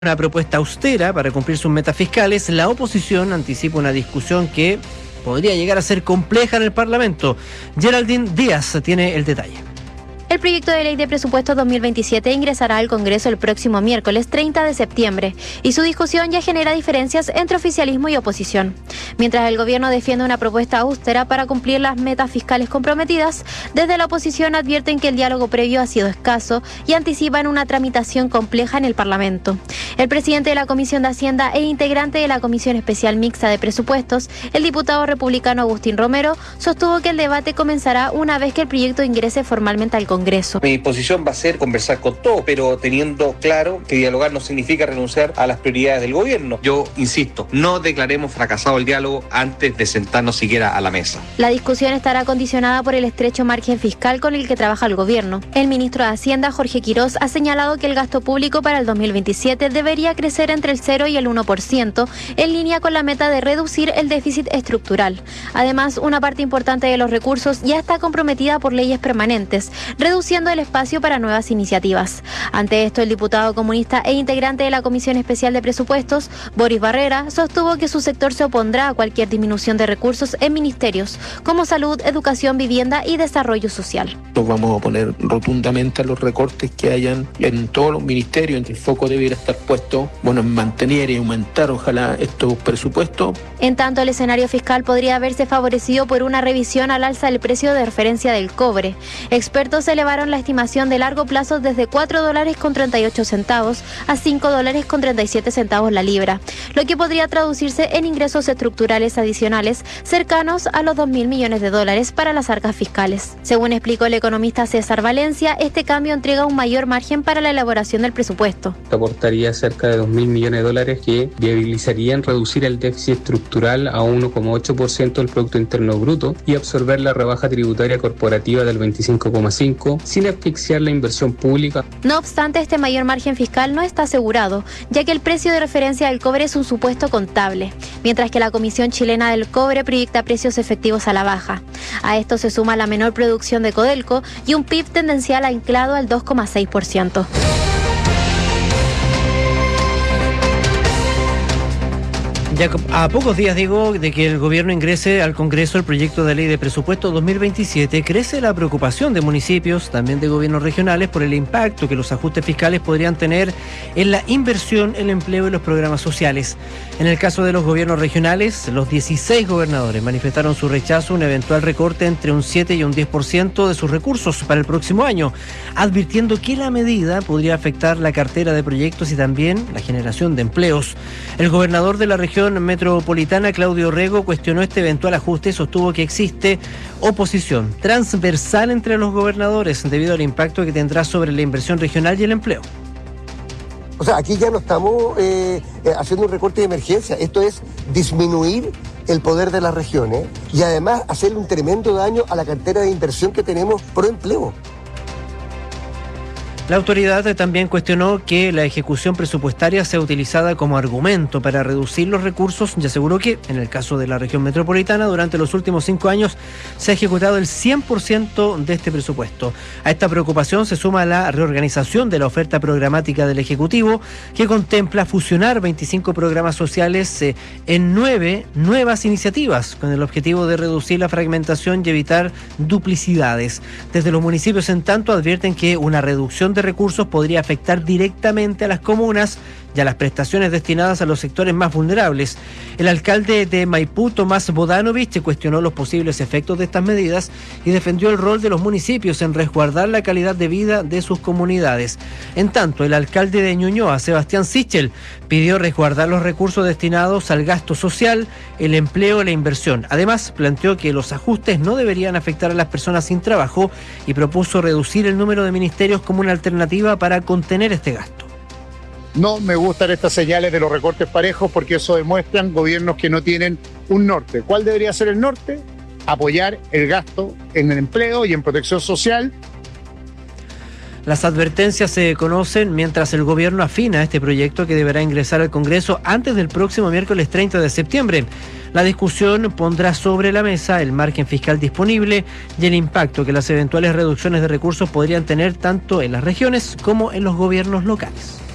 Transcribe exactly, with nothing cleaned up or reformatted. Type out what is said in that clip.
Una propuesta austera para cumplir sus metas fiscales, la oposición anticipa una discusión que podría llegar a ser compleja en el Parlamento. Geraldine Díaz tiene el detalle. El proyecto de ley de presupuestos dos mil veintisiete ingresará al Congreso el próximo miércoles treinta de septiembre y su discusión ya genera diferencias entre oficialismo y oposición. Mientras el gobierno defiende una propuesta austera para cumplir las metas fiscales comprometidas, desde la oposición advierten que el diálogo previo ha sido escaso y anticipan una tramitación compleja en el Parlamento. El presidente de la Comisión de Hacienda e integrante de la Comisión Especial Mixta de Presupuestos, el diputado republicano Agustín Romero, sostuvo que el debate comenzará una vez que el proyecto ingrese formalmente al Congreso. Mi posición va a ser conversar con todos, pero teniendo claro que dialogar no significa renunciar a las prioridades del gobierno. Yo insisto, no declaremos fracasado el diálogo antes de sentarnos siquiera a la mesa. La discusión estará condicionada por el estrecho margen fiscal con el que trabaja el gobierno. El ministro de Hacienda, Jorge Quirós, ha señalado que el gasto público para el dos mil veintisiete debería crecer entre el cero y el uno por ciento, en línea con la meta de reducir el déficit estructural. Además, una parte importante de los recursos ya está comprometida por leyes permanentes, reduciendo el espacio para nuevas iniciativas. Ante esto, el diputado comunista e integrante de la Comisión Especial de Presupuestos, Boris Barrera, sostuvo que su sector se opondrá a cualquier disminución de recursos en ministerios como salud, educación, vivienda y desarrollo social. Nos vamos a oponer rotundamente a los recortes que hayan en todos los ministerios. El foco debiera estar puesto, bueno, en mantener y aumentar, ojalá, estos presupuestos. En tanto, el escenario fiscal podría verse favorecido por una revisión al alza del precio de referencia del cobre. Expertos elevaron la estimación de largo plazo desde cuatro dólares con treinta y ocho centavos a cinco dólares con treinta y siete centavos la libra, lo que podría traducirse en ingresos estructurales adicionales cercanos a los dos mil millones de dólares para las arcas fiscales. Según explicó el economista César Valencia, este cambio entrega un mayor margen para la elaboración del presupuesto. Aportaría cerca de dos mil millones de dólares que viabilizarían reducir el déficit estructural a uno coma ocho por ciento del Producto Interno Bruto y absorber la rebaja tributaria corporativa del veinticinco coma cinco por ciento sin asfixiar la inversión pública. No obstante, este mayor margen fiscal no está asegurado, ya que el precio de referencia del cobre es un supuesto contable, mientras que la Comisión Chilena del Cobre proyecta precios efectivos a la baja. A esto se suma la menor producción de Codelco y un P I B tendencial anclado al dos coma seis por ciento. Ya a pocos días, digo, de que el gobierno ingrese al Congreso el proyecto de ley de presupuesto dos mil veintisiete, crece la preocupación de municipios, también de gobiernos regionales, por el impacto que los ajustes fiscales podrían tener en la inversión, el empleo y los programas sociales. En el caso de los gobiernos regionales, los dieciséis gobernadores manifestaron su rechazo a un eventual recorte entre un siete y un diez por ciento de sus recursos para el próximo año, advirtiendo que la medida podría afectar la cartera de proyectos y también la generación de empleos. El gobernador de la región metropolitana, Claudio Rego, cuestionó este eventual ajuste y sostuvo que existe oposición transversal entre los gobernadores debido al impacto que tendrá sobre la inversión regional y el empleo. O sea, aquí ya no estamos eh, haciendo un recorte de emergencia, esto es disminuir el poder de las regiones y además hacerle un tremendo daño a la cartera de inversión que tenemos pro empleo. La autoridad también cuestionó que la ejecución presupuestaria sea utilizada como argumento para reducir los recursos y aseguró que, en el caso de la región metropolitana, durante los últimos cinco años se ha ejecutado el cien por ciento de este presupuesto. A esta preocupación se suma la reorganización de la oferta programática del Ejecutivo, que contempla fusionar veinticinco programas sociales eh, en nueve nuevas iniciativas, con el objetivo de reducir la fragmentación y evitar duplicidades. Desde los municipios, en tanto, advierten que una reducción de recursos podría afectar directamente a las comunas y a las prestaciones destinadas a los sectores más vulnerables. El alcalde de Maipú, Tomás Bodanovich, cuestionó los posibles efectos de estas medidas y defendió el rol de los municipios en resguardar la calidad de vida de sus comunidades. En tanto, el alcalde de Ñuñoa, Sebastián Sichel, pidió resguardar los recursos destinados al gasto social, el empleo y la inversión. Además, planteó que los ajustes no deberían afectar a las personas sin trabajo y propuso reducir el número de ministerios como una alternativa para contener este gasto. No me gustan estas señales de los recortes parejos porque eso demuestran gobiernos que no tienen un norte. ¿Cuál debería ser el norte? Apoyar el gasto en el empleo y en protección social. Las advertencias se conocen mientras el gobierno afina este proyecto que deberá ingresar al Congreso antes del próximo miércoles treinta de septiembre. La discusión pondrá sobre la mesa el margen fiscal disponible y el impacto que las eventuales reducciones de recursos podrían tener tanto en las regiones como en los gobiernos locales.